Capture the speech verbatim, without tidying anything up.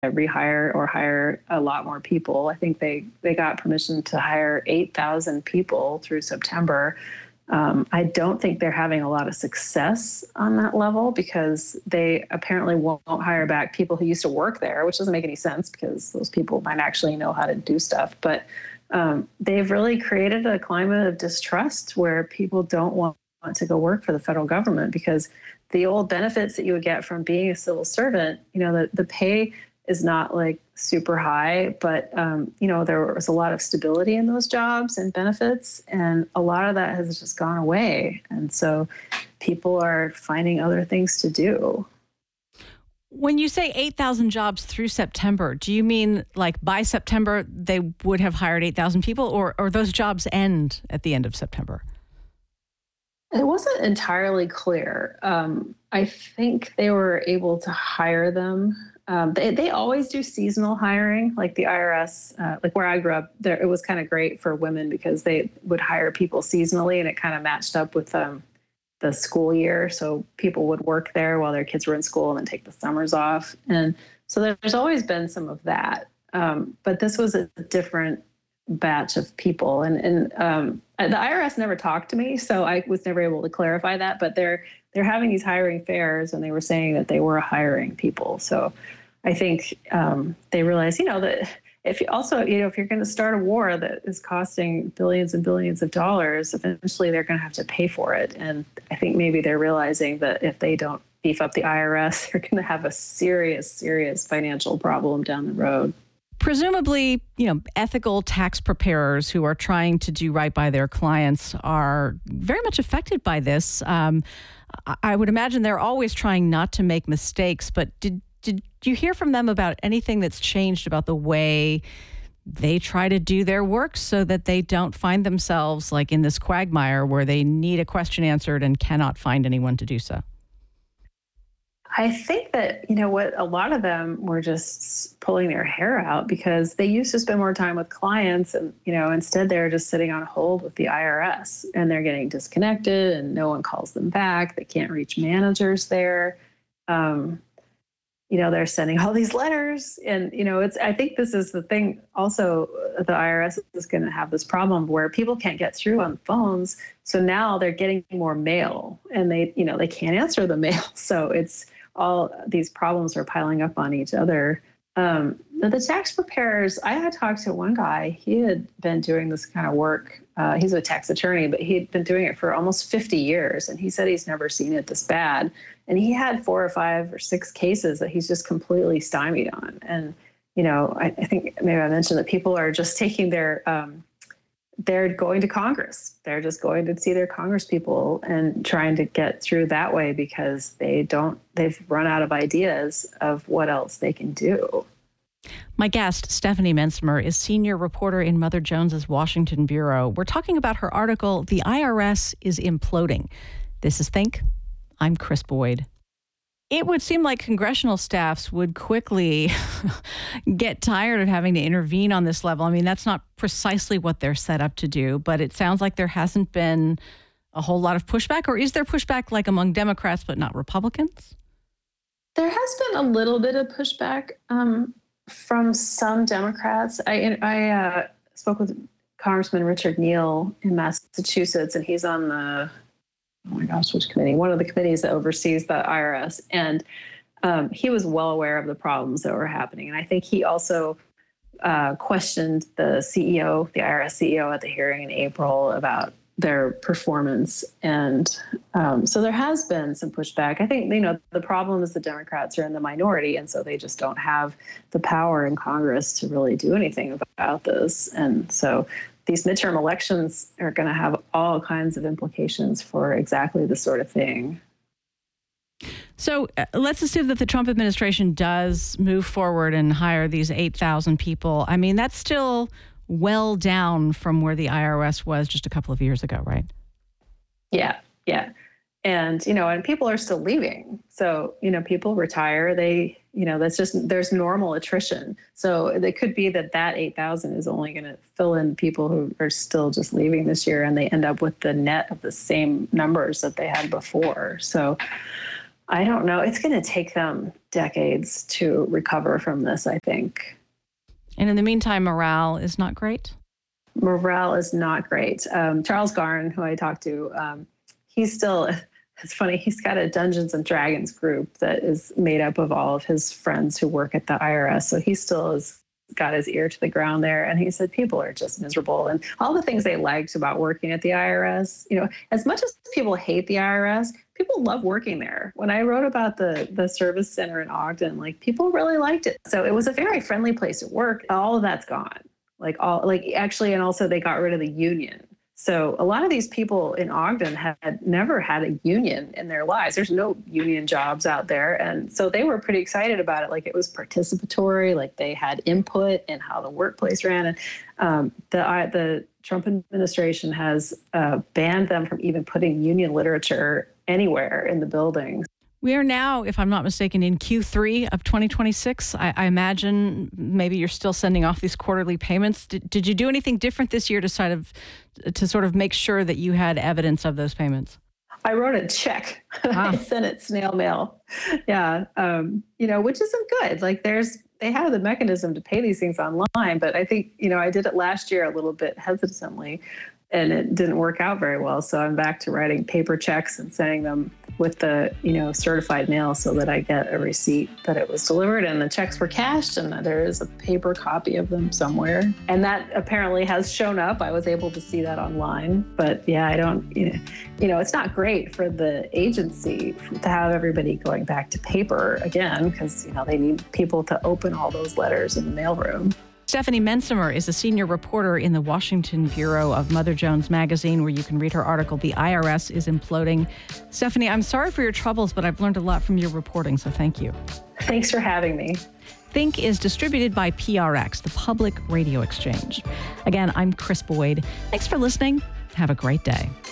rehire or hire a lot more people. I think they, they got permission to hire eight thousand people through September. Um, I don't think they're having a lot of success on that level because they apparently won't hire back people who used to work there, which doesn't make any sense because those people might actually know how to do stuff. But um, they've really created a climate of distrust where people don't want to go work for the federal government because the old benefits that you would get from being a civil servant, you know, the, the pay is not like super high, but, um, you know, there was a lot of stability in those jobs and benefits, and a lot of that has just gone away. And so people are finding other things to do. When you say eight thousand jobs through September, do you mean like by September they would have hired eight thousand people, or, or those jobs end at the end of September? It wasn't entirely clear. Um, I think they were able to hire them. Um, they, they always do seasonal hiring, like the I R S, uh, like where I grew up, there, it was kind of great for women because they would hire people seasonally and it kind of matched up with um, the school year. So people would work there while their kids were in school and then take the summers off. And so there's always been some of that. Um, but this was a different batch of people. And, and um, the I R S never talked to me, so I was never able to clarify that. But they're they're having these hiring fairs, and they were saying that they were hiring people. So I think um, they realize, you know, that if you also, you know, if you're going to start a war that is costing billions and billions of dollars, eventually they're going to have to pay for it. And I think maybe they're realizing that if they don't beef up the I R S, they're going to have a serious, serious financial problem down the road. Presumably, you know, ethical tax preparers who are trying to do right by their clients are very much affected by this. Um, I would imagine they're always trying not to make mistakes, but did did you hear from them about anything that's changed about the way they try to do their work so that they don't find themselves like in this quagmire where they need a question answered and cannot find anyone to do so? I think that, you know what, a lot of them were just pulling their hair out because they used to spend more time with clients and, you know, instead they're just sitting on hold with the I R S and they're getting disconnected and no one calls them back. They can't reach managers there. Um, you know, they're sending all these letters and, you know, it's, I think this is the thing also, the I R S is going to have this problem where people can't get through on phones. So now they're getting more mail and they, you know, they can't answer the mail. So it's, all these problems are piling up on each other. Um, the tax preparers, I had talked to one guy, he had been doing this kind of work. Uh, he's a tax attorney, but he'd been doing it for almost fifty years. And he said he's never seen it this bad. And he had four or five or six cases that he's just completely stymied on. And, you know, I, I think maybe I mentioned that people are just taking their, um, they're going to Congress. They're just going to see their Congress people and trying to get through that way because they don't, they've run out of ideas of what else they can do. My guest, Stephanie Mensmer, is senior reporter in Mother Jones's Washington Bureau. We're talking about her article, The I R S is Imploding. This is Think. I'm Chris Boyd. It would seem like congressional staffs would quickly get tired of having to intervene on this level. I mean, that's not precisely what they're set up to do, but it sounds like there hasn't been a whole lot of pushback. Or is there pushback like among Democrats but not Republicans? There has been a little bit of pushback um, from some Democrats. I, I uh, spoke with Congressman Richard Neal in Massachusetts, and he's on the oh my gosh, which committee? One of the committees that oversees the I R S. And um, he was well aware of the problems that were happening. And I think he also uh, questioned the C E O, the I R S C E O at the hearing in April about their performance. And um, so there has been some pushback. I think, you know, the problem is the Democrats are in the minority. And so they just don't have the power in Congress to really do anything about this. And so these midterm elections are going to have all kinds of implications for exactly this sort of thing. So uh, let's assume that the Trump administration does move forward and hire these eight thousand people. I mean, that's still well down from where the I R S was just a couple of years ago, right? Yeah, yeah. And, you know, and people are still leaving. So, you know, people retire, they, you know, that's just, there's normal attrition. So it could be that that eight thousand is only going to fill in people who are still just leaving this year and they end up with the net of the same numbers that they had before. So I don't know. It's going to take them decades to recover from this, I think. And in the meantime, morale is not great? Morale is not great. Um, Charles Garn, who I talked to, um, he's still, it's funny, he's got a Dungeons and Dragons group that is made up of all of his friends who work at the I R S. So he still has got his ear to the ground there. And he said, people are just miserable. And all the things they liked about working at the I R S, you know, as much as people hate the I R S, people love working there. When I wrote about the the service center in Ogden, like people really liked it. So it was a very friendly place to work. All of that's gone. Like all like actually, and also they got rid of the union. So a lot of these people in Ogden had never had a union in their lives. There's no union jobs out there. And so they were pretty excited about it. Like it was participatory, like they had input in how the workplace ran. And um, the, I, the Trump administration has uh, banned them from even putting union literature anywhere in the buildings. We are now, if I'm not mistaken, in Q three of twenty twenty-six. I, I imagine maybe you're still sending off these quarterly payments. Did, did you do anything different this year to sort of to sort of make sure that you had evidence of those payments? I wrote a check. Ah. I sent it snail mail. Yeah, um, you know, which isn't good. Like there's they have the mechanism to pay these things online, but I think you know I did it last year a little bit hesitantly, and it didn't work out very well. So I'm back to writing paper checks and sending them with the, you know, certified mail so that I get a receipt that it was delivered and the checks were cashed and that there is a paper copy of them somewhere. And that apparently has shown up. I was able to see that online. But yeah, I don't, you know, you know it's not great for the agency to have everybody going back to paper again because, you know, they need people to open all those letters in the mailroom. Stephanie Mensimer is a senior reporter in the Washington Bureau of Mother Jones Magazine, where you can read her article, The I R S is Imploding. Stephanie, I'm sorry for your troubles, but I've learned a lot from your reporting, so thank you. Thanks for having me. Think is distributed by P R X, the Public Radio Exchange. Again, I'm Chris Boyd. Thanks for listening. Have a great day.